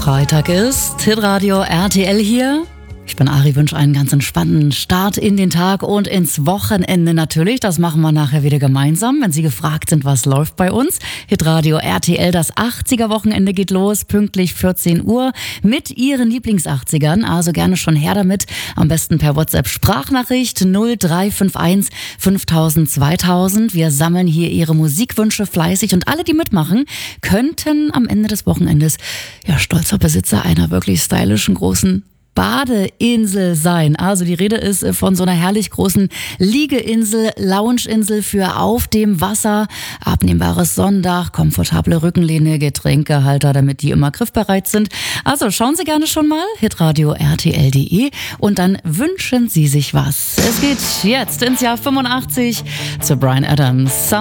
Freitag ist Hitradio RTL hier. Ich bin Ari, wünsche einen ganz entspannten Start in den Tag und ins Wochenende natürlich. Das machen wir nachher wieder gemeinsam, wenn Sie gefragt sind, was läuft bei uns. Hitradio RTL, das 80er-Wochenende geht los, pünktlich 14 Uhr mit Ihren Lieblings-80ern. Also gerne schon her damit, am besten per WhatsApp-Sprachnachricht 0351 5000 2000. Wir sammeln hier Ihre Musikwünsche fleißig und alle, die mitmachen, könnten am Ende des Wochenendes ja stolzer Besitzer einer wirklich stylischen großen Badeinsel sein. Also die Rede ist von so einer herrlich großen Liegeinsel, Loungeinsel für auf dem Wasser, abnehmbares Sonnendach, komfortable Rückenlehne, Getränkehalter, damit die immer griffbereit sind. Also schauen Sie gerne schon mal, hitradio rtl.de, und dann wünschen Sie sich was. Es geht jetzt ins Jahr 85 zu Bryan Adams.